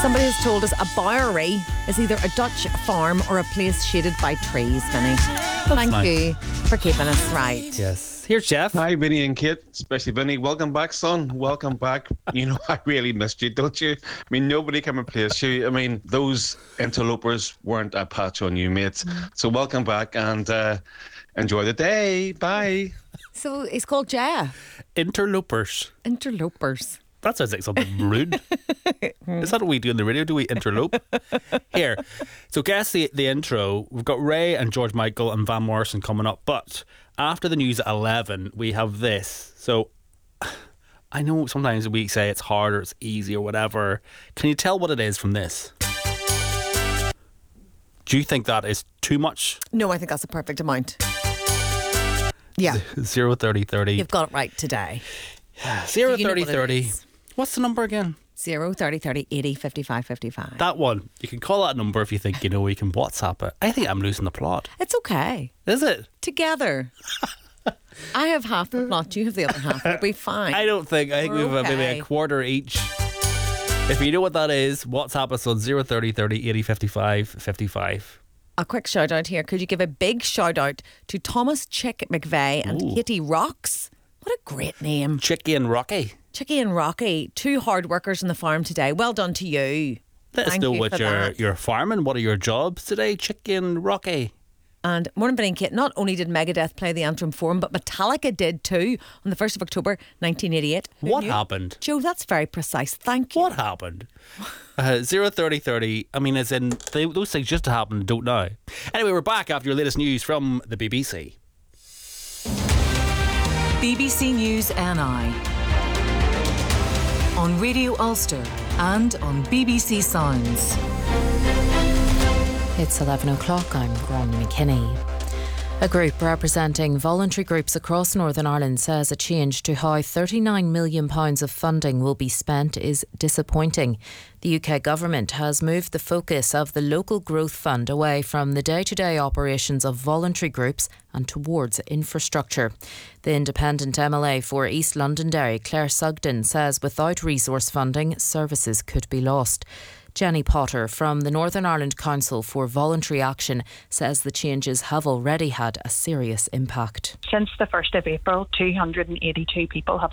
Somebody has told us a bowery is either a Dutch farm or a place shaded by trees, Vinny. Thank you for keeping us right. Yes. Here's Jeff. Hi, Vinny and Kate, especially Vinny. Welcome back, son. Welcome back. You know, I really missed you, don't you? I mean, nobody can replace you. I mean, those interlopers weren't a patch on you, mates. So welcome back and enjoy the day. Bye. So it's called Jaya. Interlopers. Interlopers. That sounds like something rude. Is that what we do on the radio? Do we interlope? Here. So guess the intro. We've got Ray and George Michael and Van Morrison coming up. But after the news at 11, we have this. So I know sometimes we say it's hard or it's easy or whatever. Can you tell what it is from this? Do you think that is too much? No, I think that's a perfect amount. Yeah. 0, 30, 30. You've got it right today. 0, you know 30, what it 30. is? What's the number again? 0, 30, 30, 80, 55, 55. That one. You can call that number if you think you know. You can WhatsApp it. I think I'm losing the plot. It's okay. Is it? Together. I have half the plot, you have the other half. It'll be fine. I don't think. I think We're we have maybe okay. a quarter each. If you know what that is, WhatsApp us on 0, 30, 30, 80, 55, 55. A quick shout out here. Could you give a big shout out to Thomas Chick McVeigh and Ooh. Katie Rocks? What a great name. Chicky and Rocky. Chicky and Rocky, two hard workers on the farm today. Well done to you. Let us Thank know you what for that. you're farming. What are your jobs today, Chicky and Rocky? And Morning Vinny and Kit, not only did Megadeth play the Antrim Forum, but Metallica did too on the 1st of October 1988. Who What knew? happened? Joe, that's very precise. Thank you. What happened? 0, 30, 30. I mean, as in, those things just happen, don't know. Anyway, we're back after your latest news from the BBC. BBC News NI on Radio Ulster and on BBC Sounds. It's 11 o'clock. I'm Gron McKinney. A group representing voluntary groups across Northern Ireland says a change to how £39 million of funding will be spent is disappointing. The UK government has moved the focus of the Local Growth Fund away from the day-to-day operations of voluntary groups and towards infrastructure. The independent MLA for East Londonderry, Claire Sugden, says without resource funding, services could be lost. Jenny Potter from the Northern Ireland Council for Voluntary Action says the changes have already had a serious impact. Since the 1st of April, 282 people have